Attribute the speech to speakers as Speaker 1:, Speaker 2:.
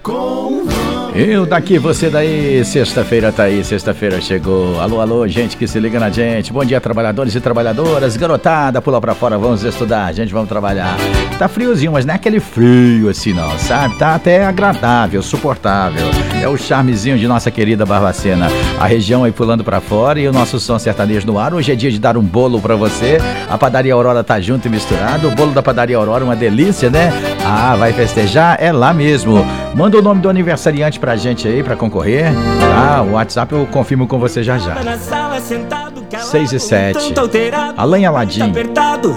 Speaker 1: Eu daqui, você daí, sexta-feira tá aí, sexta-feira chegou. Alô, alô, gente que se liga na gente. Bom dia, trabalhadores e trabalhadoras. Garotada, pula pra fora, vamos estudar, gente, vamos trabalhar. Tá friozinho, mas não é aquele frio assim não, sabe? Tá até agradável, suportável. É o charmezinho de nossa querida Barbacena. A região aí pulando pra fora e o nosso som sertanejo no ar. Hoje é dia de dar um bolo pra você. A Padaria Aurora tá junto e misturado. O bolo da Padaria Aurora, uma delícia, né? Ah, vai festejar? É lá mesmo. Manda o nome do aniversariante pra gente aí, pra concorrer. Ah, o WhatsApp eu confirmo com você já já. 6 e 7. Alain Aladim.